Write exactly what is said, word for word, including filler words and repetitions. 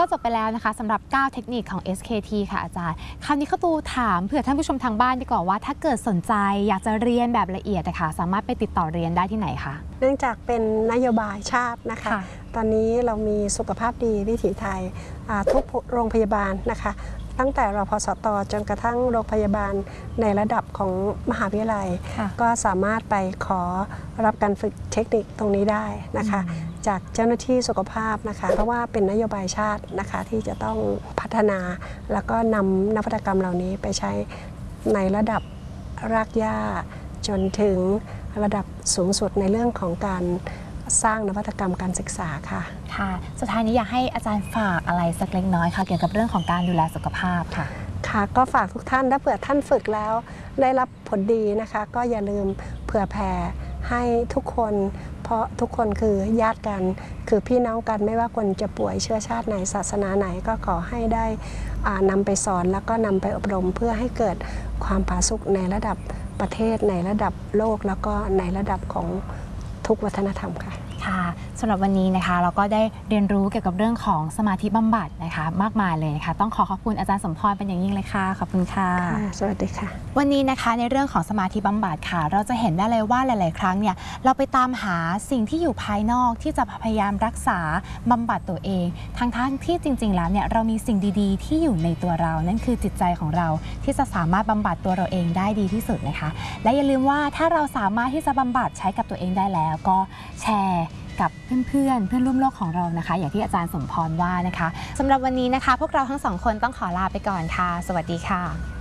ก็จบไปแล้วนะคะสำหรับเก้าเทคนิคของ เอส เค ที ค่ะอาจารย์คราวนี้ข้าตูถามเผื่อท่านผู้ชมทางบ้านดีกว่าว่าถ้าเกิดสนใจอยากจะเรียนแบบละเอียดนะคะสามารถไปติดต่อเรียนได้ที่ไหนคะเนื่องจากเป็นนโยบายชาตินะคะตอนนี้เรามีสุขภาพดีวิถีไทยทุกโรงพยาบาลนะคะตั้งแต่รพสต.จนกระทั่งโรงพยาบาลในระดับของมหาวิทยาลัยก็สามารถไปขอรับการฝึกเทคนิคตรงนี้ได้นะคะจากเจ้าหน้าที่สุขภาพนะคะเพราะว่าเป็นนโยบายชาตินะคะที่จะต้องพัฒนาแล้วก็นำนวัตกรรมเหล่านี้ไปใช้ในระดับรากหญ้าจนถึงระดับสูงสุดในเรื่องของการสร้างนวัตกรรมการศึกษาค่ะค่ะสุดท้ายนี้อยากให้อาจารย์ฝากอะไรสักเล็กน้อยค่ะเกี่ยวกับเรื่องของการดูแลสุขภาพค่ะค่ะก็ฝากทุกท่านถ้าเผื่อท่านฝึกแล้วได้รับผลดีนะคะก็อย่าลืมเผื่อแผ่ให้ทุกคนเพราะทุกคนคือญาติกันคือพี่น้องกันไม่ว่าคนจะป่วยเชื้อชาติไหนศาสนาไหนก็ขอให้ได้นำไปสอนแล้วก็นำไปอบรมเพื่อให้เกิดความผาสุกในระดับประเทศในระดับโลกแล้วก็ในระดับของทุกวัฒนธรรมค่ะค่ะสำหรับวันนี้นะคะเราก็ได้เรียนรู้เกี่ยวกับเรื่องของสมาธิบำบัดนะคะมากมายเลยนะคะต้องขอขอบคุณอาจารย์สมพรเป็นอย่างยิ่งเลยค่ะขอบคุณค่ะสวัสดีค่ะวันนี้นะคะในเรื่องของสมาธิบำบัดค่ะเราจะเห็นได้เลยว่าหลายๆครั้งเนี่ยเราไปตามหาสิ่งที่อยู่ภายนอกที่จะพยายามรักษาบำบัดตัวเองทั้งๆที่จริงๆแล้วเนี่ยเรามีสิ่งดีๆที่อยู่ในตัวเรานั่นคือจิตใจของเราที่จะสามารถบำบัดตัวเราเองได้ดีที่สุดนะคะและอย่าลืมว่าถ้าเราสามารถที่จะบำบัดใช้กับตัวเองได้แล้วก็แชร์กับเพื่อนๆเพื่อนร่วมโลกของเรานะคะอย่างที่อาจารย์สมพรว่านะคะสำหรับวันนี้นะคะพวกเราทั้งสองคนต้องขอลาไปก่อนค่ะสวัสดีค่ะ